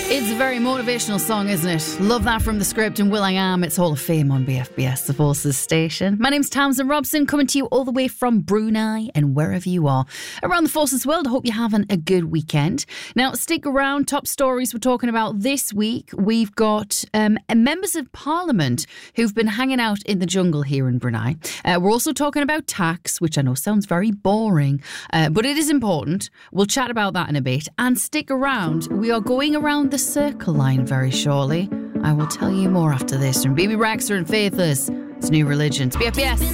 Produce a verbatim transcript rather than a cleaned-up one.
It's a very motivational song, isn't it? Love that from the script and will.i.am. It's Hall of Fame on B F B S, the Forces station. My name's Tamsin Robson, coming to you all the way from Brunei and wherever you are around the Forces world. I hope you're having a good weekend. Now, stick around. Top stories we're talking about this week. We've got um, members of Parliament who've been hanging out in the jungle here in Brunei. Uh, we're also talking about tax, which I know sounds very boring, uh, but it is important. We'll chat about that in a bit. And stick around. We are going around the Circle Line very shortly. I will tell you more after this from B B Rexa and Faithless. It's New Religions. B F B S.